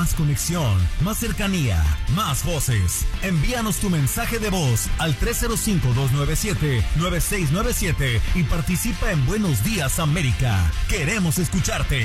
Más conexión, más cercanía, más voces. Envíanos tu mensaje de voz al 305-297-9697 y participa en Buenos Días América. Queremos escucharte.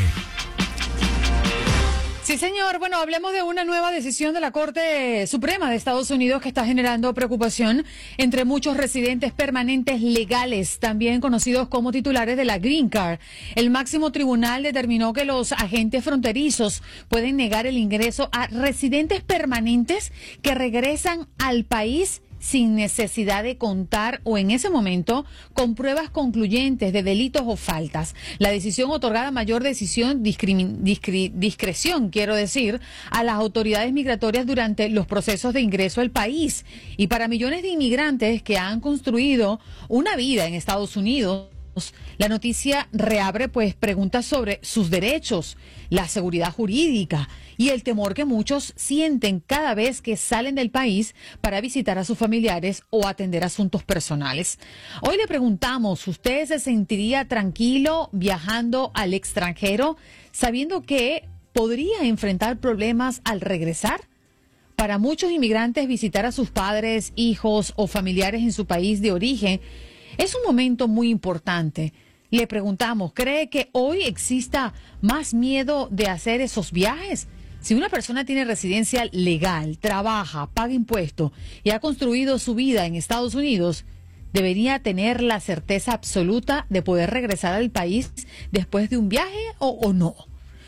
Sí, señor. Bueno, hablemos de una nueva decisión de la Corte Suprema de Estados Unidos que está generando preocupación entre muchos residentes permanentes legales, también conocidos como titulares de la Green Card. El máximo tribunal determinó que los agentes fronterizos pueden negar el ingreso a residentes permanentes que regresan al país sin necesidad de contar o en ese momento con pruebas concluyentes de delitos o faltas. La decisión otorgada mayor discreción, quiero decir, a las autoridades migratorias durante los procesos de ingreso al país. Y para millones de inmigrantes que han construido una vida en Estados Unidos, la noticia reabre preguntas sobre sus derechos, la seguridad jurídica y el temor que muchos sienten cada vez que salen del país para visitar a sus familiares o atender asuntos personales. Hoy le preguntamos, ¿usted se sentiría tranquilo viajando al extranjero sabiendo que podría enfrentar problemas al regresar? Para muchos inmigrantes, visitar a sus padres, hijos o familiares en su país de origen es un momento muy importante. Le preguntamos, ¿cree que hoy exista más miedo de hacer esos viajes? Si una persona tiene residencia legal, trabaja, paga impuestos y ha construido su vida en Estados Unidos, debería tener la certeza absoluta de poder regresar al país después de un viaje o no.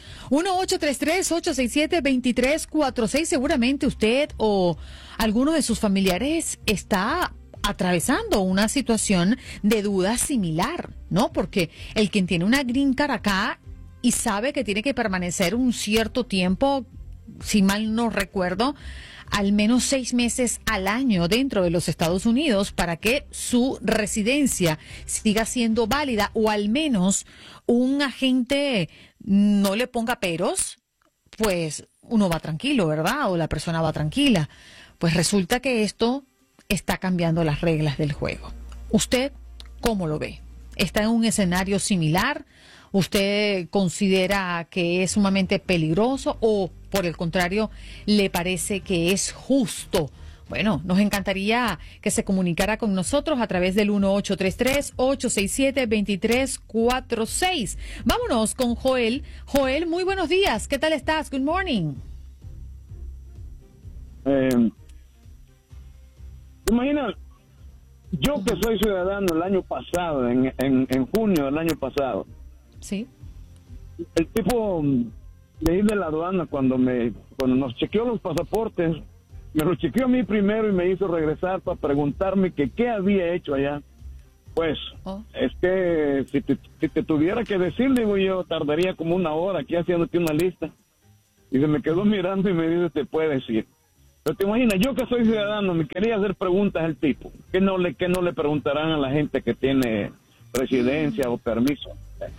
1-833-867-2346. Seguramente usted o alguno de sus familiares está atravesando una situación de duda similar, ¿no? Porque el quien tiene una green card acá y sabe que tiene que permanecer un cierto tiempo, si mal no recuerdo, al menos 6 meses al año dentro de los Estados Unidos para que su residencia siga siendo válida o al menos un agente no le ponga peros, pues uno va tranquilo, ¿verdad? O la persona va tranquila. Pues resulta que esto está cambiando las reglas del juego. ¿Usted cómo lo ve? ¿Está en un escenario similar? ¿Usted considera que es sumamente peligroso o, por el contrario, le parece que es justo? Bueno, nos encantaría que se comunicara con nosotros a través del 1-833-867-2346. Vámonos con Joel. Joel, muy buenos días. ¿Qué tal estás? Good morning. Imagina, yo que soy ciudadano el año pasado, en junio del año pasado. Sí. El tipo de ir de la aduana cuando nos chequeó los pasaportes, me lo chequeó a mí primero y me hizo regresar para preguntarme que qué había hecho allá. Pues, es que si te tuviera que decir, digo yo, tardaría como 1 hora aquí haciéndote una lista. Y se me quedó mirando y me dice, te puede decir. Pero te imaginas, yo que soy ciudadano, me quería hacer preguntas al tipo. ¿Qué no le preguntarán a la gente que tiene residencia o permiso?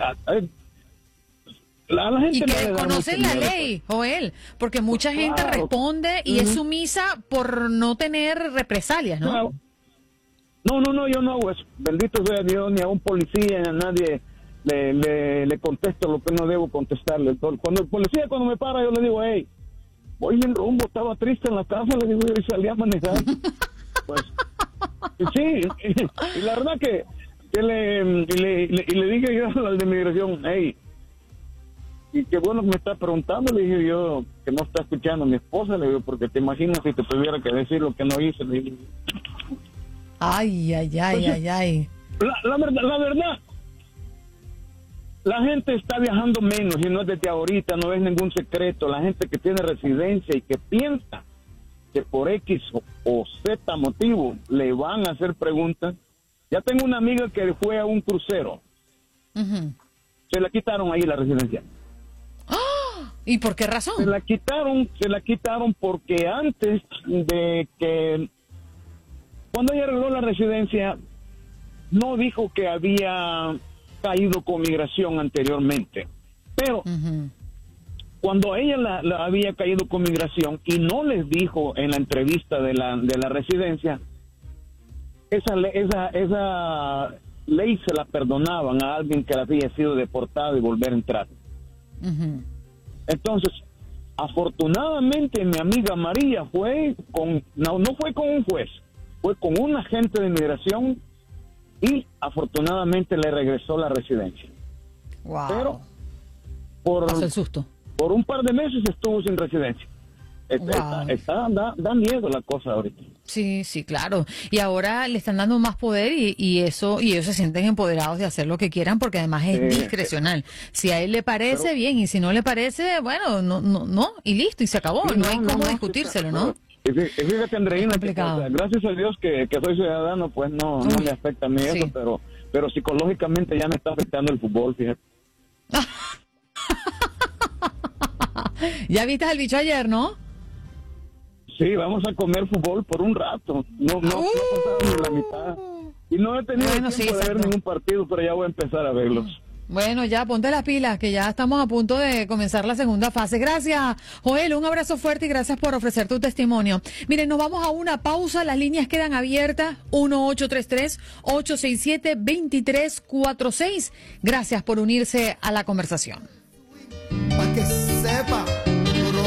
La gente y que conocen la ley, Joel, porque mucha gente responde y es sumisa por no tener represalias, ¿no? No, yo no hago eso. Bendito sea Dios, ni a un policía, ni a nadie le contesto lo que no debo contestarle. Cuando el policía me para, yo le digo, hey, voy en rumbo, estaba triste en la casa, le digo, y salí a manejar. Pues, sí, y la verdad que le dije yo al de migración, hey, y qué bueno que me está preguntando, le dije yo, que no está escuchando a mi esposa, le digo, porque te imaginas si te tuviera que decir lo que no hice, le dije. Ay. La verdad, la gente está viajando menos y no es desde ahorita, no es ningún secreto. La gente que tiene residencia y que piensa que por X o Z motivo le van a hacer preguntas. Ya tengo una amiga que fue a un crucero. Se la quitaron ahí la residencia. ¿Y por qué razón? Se la quitaron porque antes de que, cuando ella arregló la residencia, no dijo que había caído con migración anteriormente, pero cuando ella la había caído con migración y no les dijo en la entrevista de la residencia, esa ley se la perdonaban a alguien que había sido deportado y volver a entrar. Entonces, Afortunadamente mi amiga María fue no fue con un juez, fue con un agente de inmigración y afortunadamente le regresó la residencia. Wow. Pero pasó el susto. Por un par de meses estuvo sin residencia. Da miedo la cosa ahorita. Sí, sí, claro. Y ahora le están dando más poder y ellos se sienten empoderados de hacer lo que quieran porque además es discrecional. Si a él le parece, bien, y si no le parece, bueno, no, y listo, y se acabó. Sí, no hay cómo discutírselo, ¿no? Y fíjate, Andreina, que, gracias a Dios que soy ciudadano, pues no me afecta a mí eso, pero psicológicamente ya me está afectando el fútbol, fíjate. Ya viste al bicho ayer, ¿no? Sí, vamos a comer fútbol por un rato. No pasaba ni la mitad. Y no he tenido tiempo de ver ningún partido, pero ya voy a empezar a verlos. Bueno, ya ponte las pilas, que ya estamos a punto de comenzar la segunda fase. Gracias, Joel, un abrazo fuerte y gracias por ofrecer tu testimonio. Miren, nos vamos a una pausa, las líneas quedan abiertas, 1-833-867-2346. Gracias por unirse a la conversación.